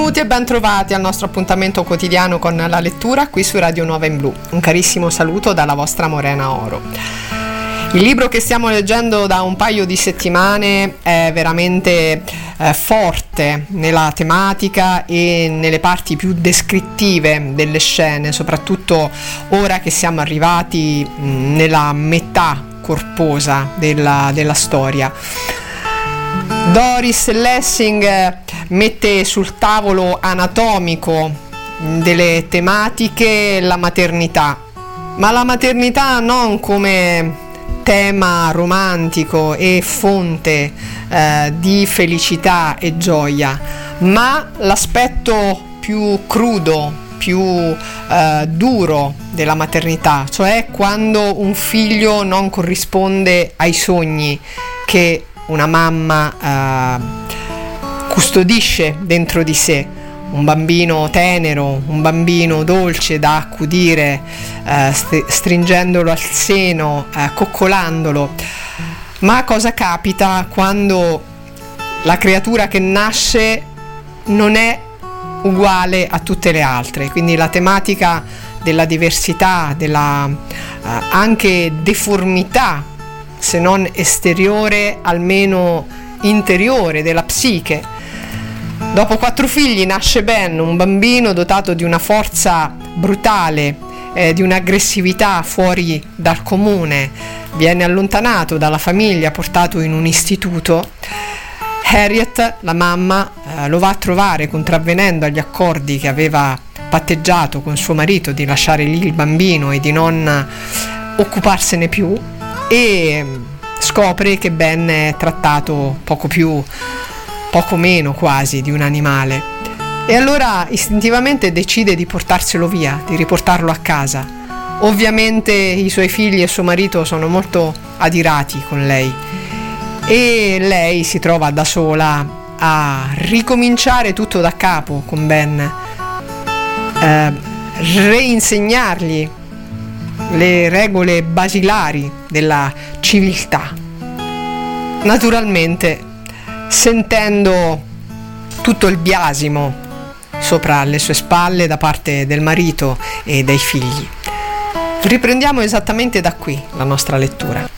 Benvenuti e ben trovati al nostro appuntamento quotidiano con la lettura qui su Radio Nuova in Blu. Un carissimo saluto dalla vostra Morena Oro. Il libro che stiamo leggendo da un paio di settimane è veramente forte nella tematica e nelle parti più descrittive delle scene, soprattutto ora che siamo arrivati nella metà corposa della storia. Doris Lessing mette sul tavolo anatomico delle tematiche la maternità, ma la maternità non come tema romantico e fonte di felicità e gioia, ma l'aspetto più crudo, più duro della maternità, cioè quando un figlio non corrisponde ai sogni che una mamma custodisce dentro di sé, un bambino tenero, un bambino dolce da accudire, stringendolo al seno, coccolandolo. Ma cosa capita quando la creatura che nasce non è uguale a tutte le altre? Quindi la tematica della diversità, della anche deformità, se non esteriore, almeno interiore, della psiche. Dopo 4 figli nasce Ben, un bambino dotato di una forza brutale, di un'aggressività fuori dal comune. Viene allontanato dalla famiglia, portato in un istituto. Harriet, la mamma, lo va a trovare contravvenendo agli accordi che aveva patteggiato con suo marito di lasciare lì il bambino e di non occuparsene più, e scopre che Ben è trattato poco meno quasi di un animale, e allora istintivamente decide di portarselo via, di riportarlo a casa. Ovviamente i suoi figli e suo marito sono molto adirati con lei e lei si trova da sola a ricominciare tutto da capo con Ben, reinsegnargli le regole basilari della civiltà, naturalmente sentendo tutto il biasimo sopra le sue spalle da parte del marito e dei figli. Riprendiamo esattamente da qui la nostra lettura.